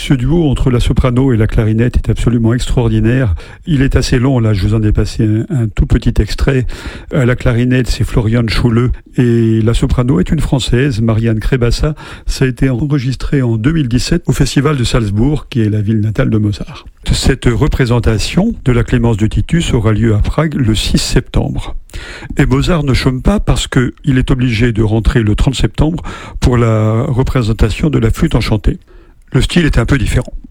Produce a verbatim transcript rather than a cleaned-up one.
Ce duo entre la soprano et la clarinette est absolument extraordinaire. Il est assez long, là je vous en ai passé un, un tout petit extrait. À la clarinette, c'est Florian Schulle et la soprano est une Française, Marianne Crébassa. Ça a été enregistré en deux mille dix-sept au Festival de Salzbourg, qui est la ville natale de Mozart. Cette représentation de la Clémence de Titus aura lieu à Prague le six septembre. Et Mozart ne chôme pas parce qu'il est obligé de rentrer le trente septembre pour la représentation de la flûte enchantée. Le style est un peu différent.